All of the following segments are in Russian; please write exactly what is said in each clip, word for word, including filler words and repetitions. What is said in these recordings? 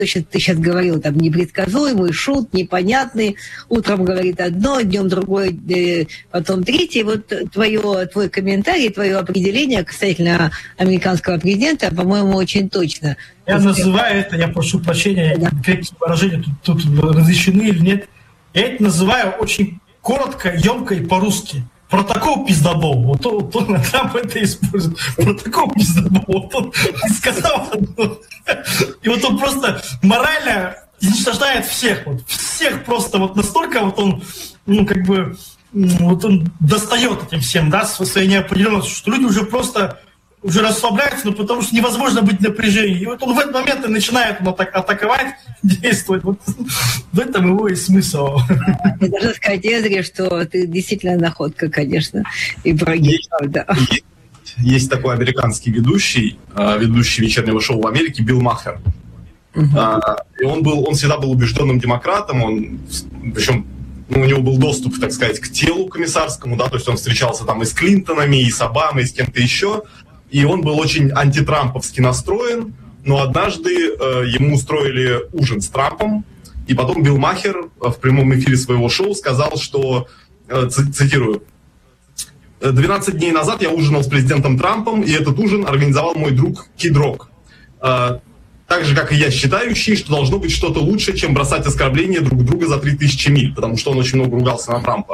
точно ты сейчас говорил, там, непредсказуемый, шут, непонятный, утром говорит одно, днем другое, потом третье. Вот твое, твой комментарий, твое определение касательно американского президента, по-моему, очень точно. Я называю это, я прошу прощения, да. Какие выражения тут, тут разрешены или нет, я это называю очень коротко, емко и по-русски. Протокол пиздобол. Вот он, вот он Трамп это использует. Протокол пиздобол. Вот он сказал одно. И вот он просто морально уничтожает всех. Вот, всех просто вот настолько вот он, ну, как бы, вот он достает этим всем, да, своей неопределенностью, что люди уже просто уже расслабляются, ну, потому что невозможно быть в напряжении. И вот он в этот момент и начинает он атак- атаковать, действовать. Вот в этом его и смысл. Я должна сказать, Эзри, что ты действительно находка, конечно, Ибрагим. Да. Есть, есть такой американский ведущий, ведущий вечернего шоу в Америке, Билл Махер. Uh-huh. И он, был, он всегда был убежденным демократом, он, причем ну, у него был доступ, так сказать, к телу комиссарскому, да, то есть он встречался там и с Клинтонами, и с Обамой, и с кем-то еще. И он был очень антитрамповски настроен, но однажды э, ему устроили ужин с Трампом, и потом Билл Махер в прямом эфире своего шоу сказал, что, э, цитирую, «двенадцать дней назад я ужинал с президентом Трампом, и этот ужин организовал мой друг Кид Рок. Э, так же, как и я, считающий, что должно быть что-то лучше, чем бросать оскорбления друг друга за три тысячи миль», потому что он очень много ругался на Трампа.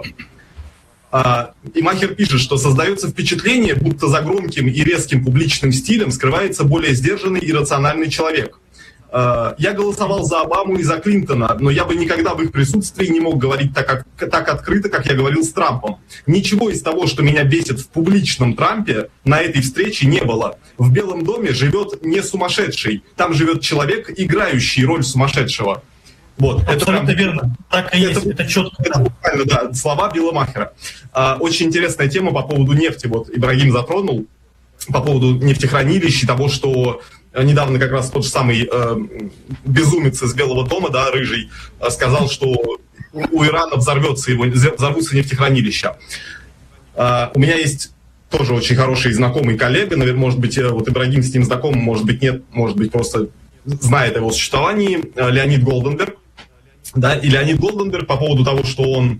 И Махер пишет, что создается впечатление, будто за громким и резким публичным стилем скрывается более сдержанный и рациональный человек. Я голосовал за Обаму и за Клинтона, но я бы никогда в их присутствии не мог говорить так, как, так открыто, как я говорил с Трампом. Ничего из того, что меня бесит в публичном Трампе, на этой встрече не было. В Белом доме живет не сумасшедший, там живет человек, играющий роль сумасшедшего. Вот, абсолютно это верно. Так и есть, это, это четко. Это буквально, да, слова Билла Махера. А, очень интересная тема по поводу нефти. Вот Ибрагим затронул по поводу нефтехранилищ и того, что недавно как раз тот же самый э, безумец из Белого дома, да, рыжий, э, сказал, что у Ирана взорвется его, взорвутся нефтехранилища. А, у меня есть тоже очень хороший знакомый коллега, наверное, может быть, вот Ибрагим с ним знаком, может быть, нет, может быть, просто знает о его существовании, Леонид Голденберг. Да, и Леонид Голденберг по поводу того, что он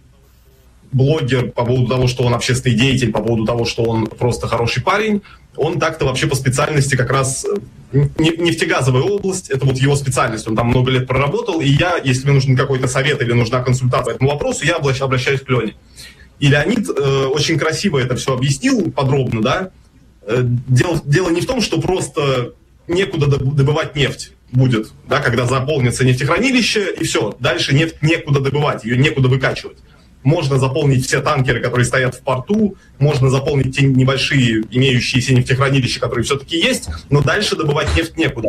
блогер, по поводу того, что он общественный деятель, по поводу того, что он просто хороший парень, он так-то вообще по специальности как раз нефтегазовая область, это вот его специальность, он там много лет проработал, и я, если мне нужен какой-то совет или нужна консультация по этому вопросу, я обращаюсь к Лене. И Леонид э, очень красиво это все объяснил, подробно, да. Дело, дело не в том, что просто некуда добывать нефть будет, да, когда заполнится нефтехранилище, и все, дальше нефть некуда добывать, ее некуда выкачивать. Можно заполнить все танкеры, которые стоят в порту, можно заполнить те небольшие имеющиеся нефтехранилища, которые все-таки есть, но дальше добывать нефть некуда.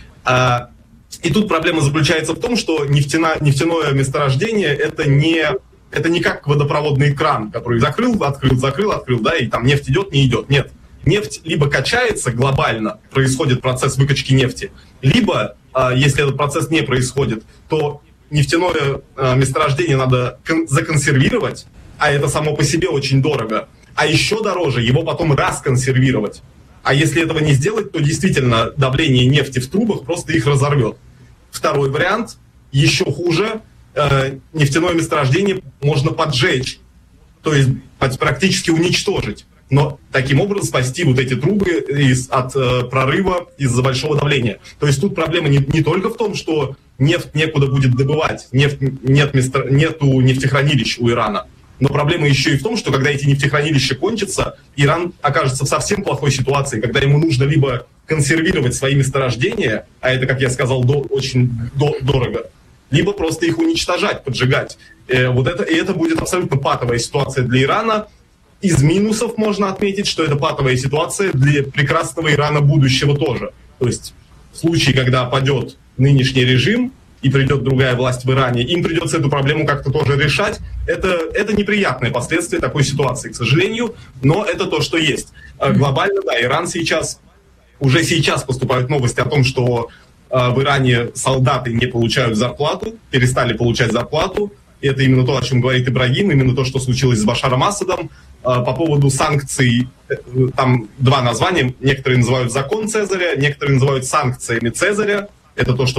А, и тут проблема заключается в том, что нефтяна, нефтяное месторождение это не, это не как водопроводный кран, который закрыл, открыл, закрыл, открыл, да, и там нефть идет, не идет. Нет. Нефть либо качается глобально, происходит процесс выкачки нефти, либо, если этот процесс не происходит, то нефтяное месторождение надо законсервировать, а это само по себе очень дорого. А еще дороже его потом расконсервировать. А если этого не сделать, то действительно давление нефти в трубах просто их разорвет. Второй вариант, еще хуже, нефтяное месторождение можно поджечь, то есть практически уничтожить. Но таким образом спасти вот эти трубы из, от э, прорыва из-за большого давления. То есть тут проблема не, не только в том, что нефть некуда будет добывать, нефть, нет место, нету нефтехранилищ у Ирана, но проблема еще и в том, что когда эти нефтехранилища кончатся, Иран окажется в совсем плохой ситуации, когда ему нужно либо консервировать свои месторождения, а это, как я сказал, до, очень до, дорого, либо просто их уничтожать, поджигать. Э, вот это, и это будет абсолютно патовая ситуация для Ирана. Из минусов можно отметить, что это патовая ситуация для прекрасного Ирана будущего тоже. То есть в случае, когда падет нынешний режим и придет другая власть в Иране, им придется эту проблему как-то тоже решать. Это, это неприятные последствия такой ситуации, к сожалению, но это то, что есть. Глобально, да, Иран сейчас, уже сейчас поступают новости о том, что в Иране солдаты не получают зарплату, перестали получать зарплату. И это именно то, о чем говорит Ибрагим, именно то, что случилось с Башаром Асадом. По поводу санкций, там два названия. Некоторые называют закон Цезаря, некоторые называют санкциями Цезаря. Это то, что